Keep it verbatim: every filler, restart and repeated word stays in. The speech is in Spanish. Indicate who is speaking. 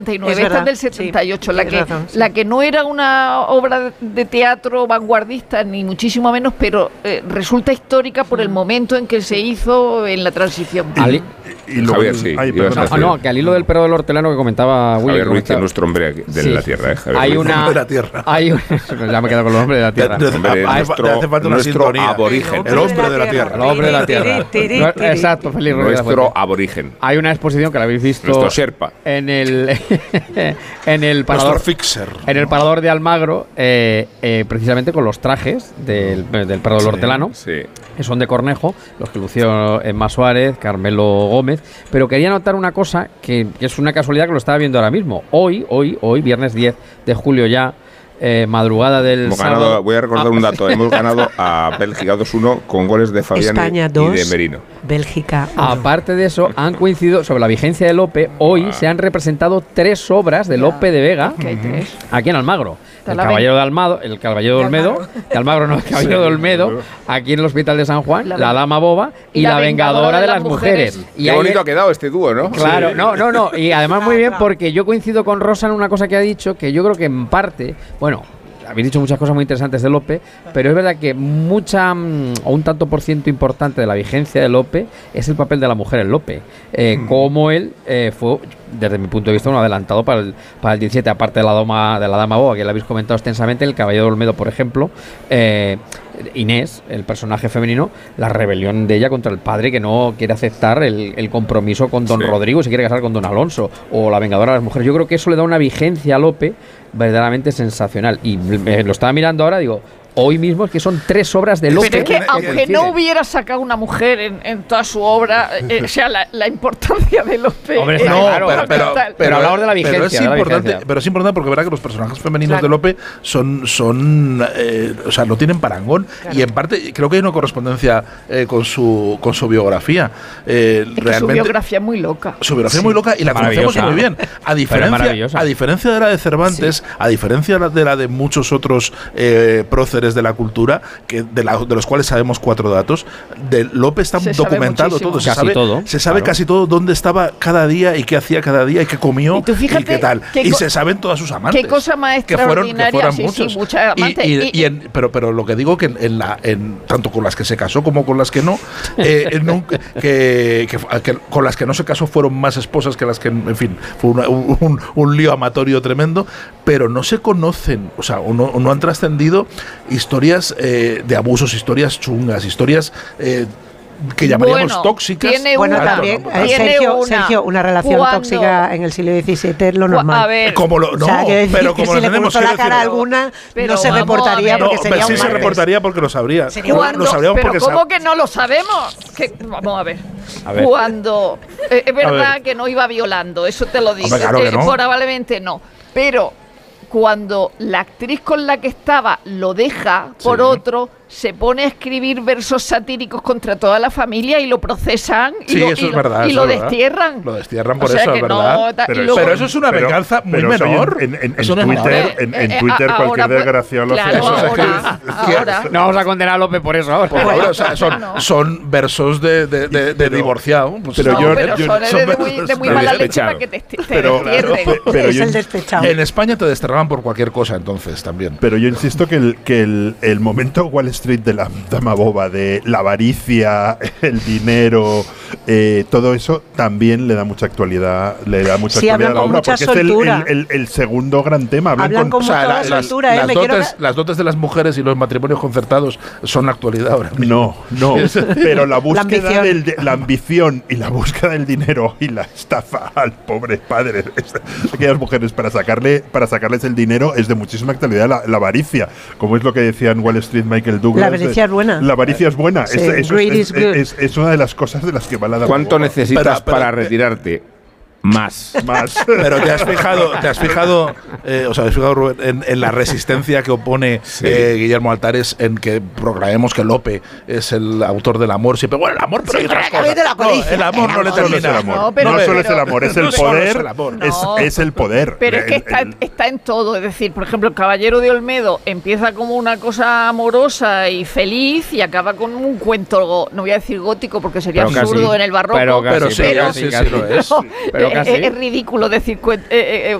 Speaker 1: Esta es del setenta y ocho,
Speaker 2: sí,
Speaker 1: la, que,
Speaker 2: razón, sí.
Speaker 1: la que no era una obra de teatro vanguardista, ni muchísimo menos, pero eh, resulta histórica por el momento en que se hizo en la transición.
Speaker 3: Ali,
Speaker 4: y lo,
Speaker 3: Javier, sí.
Speaker 4: ay,
Speaker 3: No,
Speaker 4: perdón,
Speaker 3: ah, no, que al hilo del perro del hortelano que comentaba Willy.
Speaker 5: Javier Ruiz,
Speaker 3: comentaba,
Speaker 5: que es nuestro hombre de
Speaker 3: sí,
Speaker 5: la tierra, ¿eh? Javier
Speaker 3: hay
Speaker 5: Ruiz.
Speaker 3: una,
Speaker 4: de la tierra.
Speaker 3: Hay un, ya me he quedado con los hombres de la tierra.
Speaker 4: De- de-
Speaker 5: Hombre,
Speaker 4: hace fa-
Speaker 5: nuestro,
Speaker 4: te hace falta una
Speaker 5: nuestro
Speaker 4: sintonía.
Speaker 5: aborigen.
Speaker 4: El hombre de la tierra.
Speaker 3: El hombre de la tierra.
Speaker 2: Tiri, tiri,
Speaker 3: No,
Speaker 2: tiri.
Speaker 3: exacto, Félix Rodríguez
Speaker 5: Nuestro
Speaker 3: Fuente.
Speaker 5: aborigen.
Speaker 3: Hay una exposición que la habéis visto
Speaker 5: Nuestro Sherpa.
Speaker 3: en el en el
Speaker 4: Nuestro
Speaker 3: parador
Speaker 4: fixer.
Speaker 3: en el parador de Almagro, eh, eh, precisamente con los trajes del, del perro del
Speaker 4: Sí.
Speaker 3: hortelano,
Speaker 5: Sí.
Speaker 3: que son de Cornejo, los que lució Emma Suárez, Carmelo Gómez, pero quería notar una cosa que, que es una casualidad que lo estaba viendo ahora mismo. Hoy, hoy, hoy, viernes diez de julio ya, eh, madrugada del
Speaker 5: Hemos
Speaker 3: sábado.
Speaker 5: ganado, voy a recordar
Speaker 3: Ah,
Speaker 5: un dato. Hemos ganado a Bélgica dos uno con goles de Fabián
Speaker 2: España
Speaker 5: y
Speaker 2: dos,
Speaker 5: de Merino.
Speaker 2: Bélgica uno.
Speaker 3: Aparte de eso, han coincidido sobre la vigencia de Lope. Hoy
Speaker 5: Ah.
Speaker 3: se han representado tres obras de Lope de Vega
Speaker 1: Que hay tres.
Speaker 3: aquí en Almagro.
Speaker 1: Te
Speaker 3: El
Speaker 1: la
Speaker 3: Caballero
Speaker 1: ven.
Speaker 3: de Almado, el Caballero de
Speaker 1: De
Speaker 3: Olmedo,
Speaker 1: Almagro.
Speaker 3: de Almagro no, el Caballero de Olmedo, aquí en el Hospital de San Juan,
Speaker 1: La
Speaker 3: la,
Speaker 1: ven-
Speaker 3: Dama Boba y, la, Vengadora de las Mujeres. Y
Speaker 5: Qué
Speaker 3: ahí-
Speaker 5: bonito ha quedado este dúo, ¿no?
Speaker 3: Claro,
Speaker 5: Sí.
Speaker 3: no, no, no. Y además muy bien porque yo coincido con Rosa en una cosa que ha dicho, que yo creo que en parte, bueno, habéis dicho muchas cosas muy interesantes de Lope, pero es verdad que mucha, mm, o un tanto por ciento importante de la vigencia de Lope es el papel de la mujer en Lope. Eh, Como él eh, fue, desde mi punto de vista, un adelantado para el, para el diecisiete, aparte de la dama, de la Dama Boba, que la habéis comentado extensamente, el Caballero de Olmedo, por ejemplo, eh, Inés, el personaje femenino, la rebelión de ella contra el padre que no quiere aceptar el, el compromiso con don
Speaker 5: Sí.
Speaker 3: Rodrigo y se quiere casar con don Alonso, o la Vengadora de las Mujeres. Yo creo que eso le da una vigencia a Lope verdaderamente sensacional. Y me lo estaba mirando ahora, digo, hoy mismo es que son tres obras de Lope.
Speaker 1: Pero es que
Speaker 4: tiene-
Speaker 1: aunque
Speaker 4: tiene-
Speaker 1: no hubiera sacado una mujer en, en toda su obra, eh, o sea, la, la importancia de Lope.
Speaker 3: Hombre,
Speaker 1: es
Speaker 3: está
Speaker 4: No,
Speaker 3: claro,
Speaker 4: pero, pero,
Speaker 1: fundamental.
Speaker 3: pero hablamos de la vigencia,
Speaker 4: Pero es,
Speaker 3: de la
Speaker 4: importante,
Speaker 3: vigencia.
Speaker 4: pero es importante porque verá que los personajes femeninos
Speaker 2: Claro.
Speaker 4: de Lope son, son eh, o sea, no tienen parangón.
Speaker 2: Claro.
Speaker 4: Y en parte creo que hay una correspondencia eh, con su con su biografía. Eh,
Speaker 1: Es que su
Speaker 4: realmente
Speaker 1: biografía es muy loca.
Speaker 4: su biografía es muy loca y la conocemos
Speaker 3: Maravillosa.
Speaker 4: muy bien. A diferencia,
Speaker 3: maravillosa.
Speaker 4: a diferencia de la de Cervantes, a diferencia de la de muchos otros eh, próceres de la cultura, que de, la- de los cuales sabemos cuatro datos, de Lope está
Speaker 1: Se sabe
Speaker 4: documentado
Speaker 1: muchísimo.
Speaker 4: todo. Se
Speaker 3: Casi
Speaker 4: sabe,
Speaker 3: todo,
Speaker 4: se sabe
Speaker 3: claro.
Speaker 4: casi todo dónde estaba cada día y qué hacía cada día y qué comió
Speaker 1: Y tú fíjate
Speaker 4: qué tal.
Speaker 1: qué
Speaker 4: Y
Speaker 1: co-
Speaker 4: se saben todas sus amantes.
Speaker 1: qué cosa más
Speaker 4: que fueron, que
Speaker 1: extraordinaria.
Speaker 4: fueron
Speaker 1: Sí, sí,
Speaker 4: muchos.
Speaker 1: muchas
Speaker 4: Y-
Speaker 1: amantes.
Speaker 4: y-
Speaker 1: Y-
Speaker 4: y en- pero, pero lo que digo que en, en la, en, tanto con las que se casó como con las que no, eh, en un- que, que- que con las que no se casó fueron más esposas que las que, en fin, fue una- un, un- un lío amatorio tremendo, pero no se conocen, o sea, o no, o no han trascendido historias eh, de abusos, historias chungas, historias eh, que llamaríamos
Speaker 1: Bueno,
Speaker 4: tóxicas.
Speaker 1: tiene
Speaker 2: Bueno,
Speaker 1: una,
Speaker 2: también,
Speaker 4: no,
Speaker 2: eh,
Speaker 1: tiene
Speaker 2: Sergio,
Speaker 1: una.
Speaker 2: Sergio, una relación
Speaker 1: Cuando-
Speaker 2: tóxica en el siglo diecisiete es lo
Speaker 1: Cu-
Speaker 2: normal.
Speaker 1: A ver,
Speaker 4: como lo, no,
Speaker 2: O sea, quiero decir
Speaker 4: pero
Speaker 2: que
Speaker 4: como
Speaker 2: si
Speaker 4: lo
Speaker 2: le
Speaker 4: tenemos
Speaker 2: puso
Speaker 4: que
Speaker 2: la
Speaker 4: decir,
Speaker 2: cara a
Speaker 4: no.
Speaker 2: alguna,
Speaker 1: Pero
Speaker 2: no se
Speaker 1: vamos a
Speaker 2: reportaría
Speaker 1: ver.
Speaker 4: No,
Speaker 2: porque
Speaker 4: pero
Speaker 2: sería
Speaker 4: sí
Speaker 2: un
Speaker 4: se
Speaker 2: martes.
Speaker 4: reportaría porque lo sabría.
Speaker 2: Sería
Speaker 4: Lo-
Speaker 1: Cuando-
Speaker 4: lo sabríamos
Speaker 1: pero
Speaker 4: porque
Speaker 1: ¿cómo
Speaker 4: sab-
Speaker 1: que no lo sabemos? Que, vamos a ver.
Speaker 3: A ver.
Speaker 1: Cuando eh, es verdad
Speaker 4: ver.
Speaker 1: que no iba violando, eso te lo digo.
Speaker 4: Hombre, claro que
Speaker 1: Eh,
Speaker 4: no.
Speaker 1: Probablemente no. Pero cuando la actriz con la que estaba lo deja por
Speaker 4: Sí.
Speaker 1: otro, se pone a escribir versos satíricos contra toda la familia y lo procesan y
Speaker 4: Sí,
Speaker 1: lo,
Speaker 4: eso
Speaker 1: y
Speaker 4: es
Speaker 1: lo-
Speaker 4: verdad,
Speaker 1: y
Speaker 4: eso
Speaker 1: lo
Speaker 4: es verdad.
Speaker 1: destierran.
Speaker 4: Lo destierran por
Speaker 1: O sea
Speaker 4: eso,
Speaker 1: que
Speaker 4: es verdad.
Speaker 1: no, ta- y
Speaker 4: Pero,
Speaker 1: luego-
Speaker 4: pero eso es una pero- venganza muy
Speaker 6: pero eso
Speaker 4: menor.
Speaker 6: en, en- en
Speaker 4: Eso no es
Speaker 6: Twitter,
Speaker 4: nada.
Speaker 6: en, en
Speaker 1: Eh, eh,
Speaker 6: Twitter
Speaker 1: a-
Speaker 6: cualquier
Speaker 1: ahora, pues,
Speaker 6: desgraciado lo hace.
Speaker 1: claro,
Speaker 6: Eso es
Speaker 1: ahora,
Speaker 6: que-
Speaker 1: ahora.
Speaker 3: No vamos a condenar a Lope por eso ahora.
Speaker 4: Por favor, o sea, son,
Speaker 1: No.
Speaker 4: son versos de, de, de, de
Speaker 6: Pero-
Speaker 4: divorciado. Pues
Speaker 6: pero
Speaker 1: No,
Speaker 6: yo-
Speaker 1: pero
Speaker 6: yo-
Speaker 1: son,
Speaker 4: son
Speaker 1: de, muy, de muy
Speaker 4: versos
Speaker 1: mala
Speaker 4: de
Speaker 1: leche
Speaker 5: despechado.
Speaker 1: para que te, te
Speaker 6: Pero, claro,
Speaker 1: destierren.
Speaker 6: pe- pero
Speaker 2: es
Speaker 6: yo-
Speaker 2: el despechado.
Speaker 4: En España te desterraban por cualquier cosa entonces también.
Speaker 6: Pero yo insisto que el, que el, el momento Wall Street de la Dama Boba, de la avaricia, el dinero, eh, todo eso también le da mucha actualidad, le da mucha
Speaker 2: Sí,
Speaker 6: actualidad
Speaker 2: hablan
Speaker 6: a la
Speaker 2: con
Speaker 6: obra,
Speaker 2: mucha
Speaker 6: porque es el,
Speaker 2: soltura.
Speaker 6: el, el- el segundo gran tema. Hablan,
Speaker 2: Hablan
Speaker 6: con,
Speaker 2: con mucha
Speaker 4: la-
Speaker 2: soltura, ¿eh?
Speaker 4: las,
Speaker 2: Me quiero
Speaker 4: dotes,
Speaker 2: que-
Speaker 4: las dotes de las mujeres y los matrimonios concertados son actualidad ahora mismo.
Speaker 6: No, no, pero la búsqueda
Speaker 2: ambición.
Speaker 6: del de- la ambición y la búsqueda del dinero y la estafa al pobre padre de estas- de aquellas mujeres para sacarle para sacarles el dinero es de muchísima actualidad. La, la avaricia, como es lo que decía en Wall Street Michael Douglas.
Speaker 2: La avaricia
Speaker 6: de-
Speaker 2: es buena.
Speaker 6: La avaricia es buena.
Speaker 2: Sí,
Speaker 6: Es- eso
Speaker 2: greed
Speaker 6: es,
Speaker 2: is good.
Speaker 6: es- es una de las cosas de las que va la Dama
Speaker 5: ¿Cuánto
Speaker 6: Boba.
Speaker 5: necesitas
Speaker 4: Pero- pero-
Speaker 5: para retirarte? Más.
Speaker 6: Más.
Speaker 4: Pero te has fijado, te has fijado, eh, o sea, te has fijado, Rubén, en, en la resistencia que opone
Speaker 5: Sí.
Speaker 4: eh, Guillermo Altares en que proclamemos que Lope es el autor del amor. Siempre, bueno, el amor, pero hay otras
Speaker 2: pero
Speaker 4: cosas.
Speaker 2: de la
Speaker 4: No,
Speaker 2: codicia.
Speaker 4: el amor no le
Speaker 6: No solo es el
Speaker 4: termina.
Speaker 6: amor.
Speaker 1: No, pero-
Speaker 6: no solo es
Speaker 1: pero-
Speaker 6: el amor, es el
Speaker 4: no solo
Speaker 6: poder.
Speaker 4: es el amor.
Speaker 6: Es,
Speaker 1: No.
Speaker 6: es el poder.
Speaker 1: Pero es que
Speaker 6: El-
Speaker 1: está,
Speaker 6: el-
Speaker 1: está en todo. Es decir, por ejemplo, el Caballero de Olmedo empieza como una cosa amorosa y feliz y acaba con un cuento, no voy a decir gótico porque sería
Speaker 3: Pero
Speaker 1: absurdo
Speaker 3: casi.
Speaker 1: en el barroco.
Speaker 3: Pero casi,
Speaker 4: Pero sí,
Speaker 3: pero
Speaker 4: sí,
Speaker 3: casi,
Speaker 4: sí,
Speaker 3: casi.
Speaker 4: lo es.
Speaker 1: No,
Speaker 3: Pero casi.
Speaker 1: Es, es ridículo decir cuen- eh, eh,